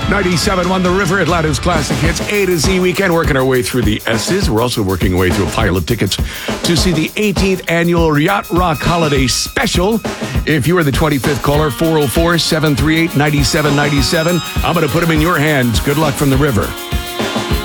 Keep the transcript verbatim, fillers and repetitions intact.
ninety-seven point one The River, Atlanta's classic hits, A to Z weekend, working our way through the S's. We're also working our way through a pile of tickets to see the eighteenth annual Yacht Rock Holiday Special. If you are the twenty-fifth caller, four oh four, seven three eight, nine seven nine seven, I'm going to put them in your hands. Good luck from The River.